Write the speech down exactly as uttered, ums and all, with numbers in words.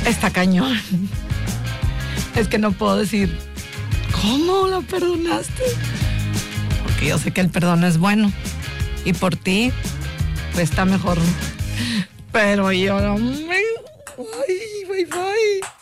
Está cañón. Es que no puedo decir, ¿cómo la perdonaste? Porque yo sé que el perdón es bueno. Y por ti, pues está mejor. Pero yo no me... Ay, bye, bye.